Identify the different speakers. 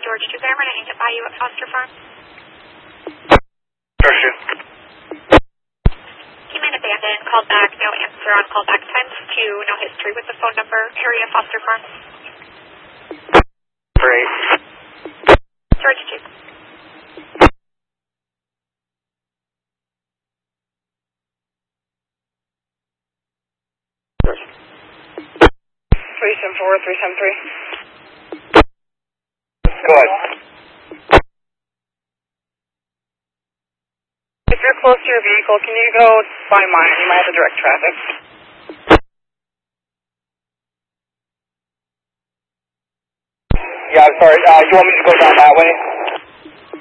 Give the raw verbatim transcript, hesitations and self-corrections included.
Speaker 1: George two, I'm running to buy you at Foster Farm.
Speaker 2: George two.
Speaker 1: Came in abandoned, called back, no answer on callback times two, no history with the phone number, area Foster Farm.
Speaker 2: Great.
Speaker 1: George two.
Speaker 3: three seven four, three seven three.
Speaker 2: Go ahead.
Speaker 3: If you're close to your vehicle, can you go by mine? You might have to direct traffic.
Speaker 2: Yeah, I'm sorry. Uh, you want me to go down that way?